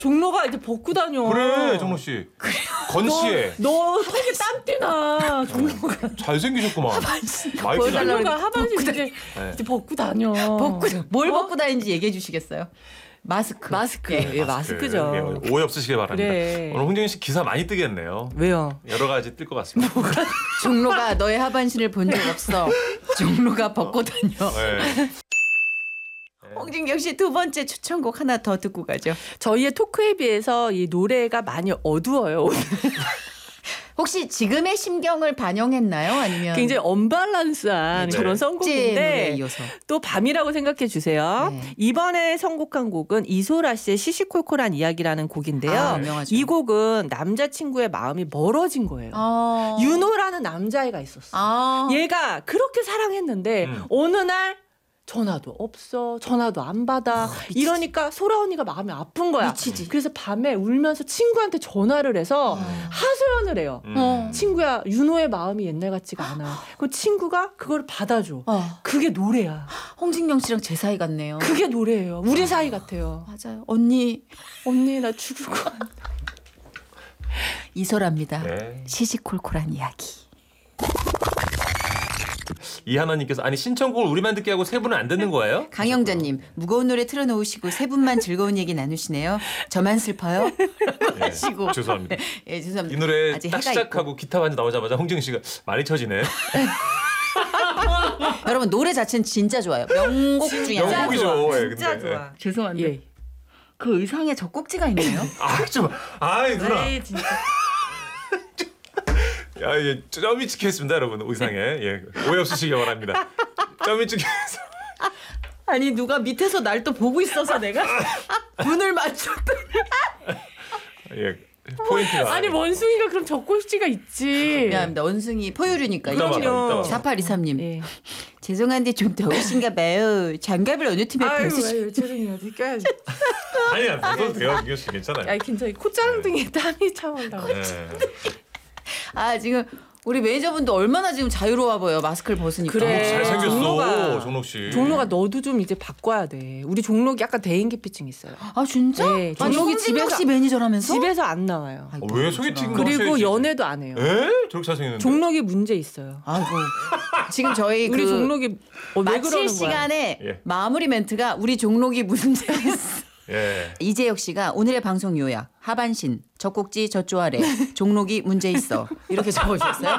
종로가 이제 벗고 다녀. 그래 종로 씨. 건씨에. 너 속에 땀띠나 종로가. 잘생기셨구만. 마이크 잘. 종로가 하반신 이제 벗고 다녀. 뭘 벗고 다니는지 얘기해 주시겠어요? 마스크. 예, 마스크죠. 예, 오해 없으시길 바랍니다. 그래. 오늘 홍정희 씨 기사 많이 뜨겠네요. 왜요? 여러 가지 뜰 것 같습니다. 종로가 너의 하반신을 본 적 없어. 종로가 벗고 다녀. 네. 홍진경 씨 두 번째 추천곡 하나 더 듣고 가죠. 저희의 토크에 비해서 이 노래가 많이 어두워요. 오늘. 혹시 지금의 심경을 반영했나요? 아니면 굉장히 언밸런스한 네. 그런 노래에 선곡인데 이어서. 또 밤이라고 생각해 주세요. 네. 이번에 선곡한 곡은 이소라 씨의 시시콜콜한 이야기라는 곡인데요. 아, 유명하죠. 이 곡은 남자친구의 마음이 멀어진 거예요. 아. 윤호라는 남자애가 있었어. 아. 얘가 그렇게 사랑했는데 어느 날 전화도 없어. 전화도 안 받아. 이러니까 소라 언니가 마음이 아픈 거야. 미치지. 그래서 밤에 울면서 친구한테 전화를 해서 하소연을 해요. 친구야, 윤호의 마음이 옛날 같지가 않아. 그 친구가 그걸 받아줘. 그게 노래야. 홍진경 씨랑 제 사이 같네요. 그게 노래예요. 우리 사이 같아요. 맞아요. 언니 나 죽을 것 같아. 이소라입니다. 네. 시시콜콜한 이야기. 이하나님께서 아니 신청곡을 우리만 듣게 하고 세 분은 안 듣는 거예요? 강영자님 무거운 노래 틀어놓으시고 세 분만 즐거운 얘기 나누시네요. 저만 슬퍼요? 네, 하시고. 죄송합니다. 예, 죄송합니다. 이 노래 아직 딱 해가 시작하고 기타 반주 나오자마자 홍정희 씨가 많이 쳐지네. 여러분 노래 자체는 진짜 좋아요. 명곡 중에 하나. 명곡이죠. 예, 진짜 근데. 좋아. 죄송한데 예. 그 의상에 저 꼭지가 있네요. 아 좀, 아이 누나. 에이, 진짜. 야, 예, 점이 찍혀있습니다, 여러분 의상에. 예, 오해 없으시기 바랍니다. 점이 찍혀있어. 아니 누가 밑에서 날 또 보고 있어서 내가 눈을 맞췄더니 예, 포인트가. 아니 원숭이가 그럼 젖꼭지가 있지. 미안합니다. 원숭이 포유류니까. 이따 그럼요. 봐라. 4823님 예. 죄송한데 좀 더우신가 봐요. 장갑을 어느 팀에 펴주시 아유, 죄송해요. 느껴야지. 아니야, 무서도 돼요, 김경 씨 괜찮아요. 야, 괜찮아. 콧자랑등에 땀이 차올라. 예. 아 지금 우리 매니저분도 얼마나 지금 자유로워 보여. 마스크를 벗으니까. 그래. 잘생겼어, 종로가- 종록 씨. 종로가 너도 좀 이제 바꿔야 돼. 우리 종록이 약간 대인기피증 있어요. 아 진짜? 네, 아니 종록이 홍진경 집에서- 씨 매니저라면서? 집에서 안 나와요. 아이고, 왜 소개팅? 그리고 연애도 안 해요. 에? 저렇게 잘생겼는데. 종록이 문제 있어요. 아이고 지금 저희 우리 그 종록이 왜 마칠 그러는 거야? 시간에 예. 마무리 멘트가 우리 종록이 문제 있어. 예. 이재혁 씨가 오늘의 방송 요약 하반신 젖꼭지 젖조아래 종록이 문제 있어 이렇게 적어주셨어요.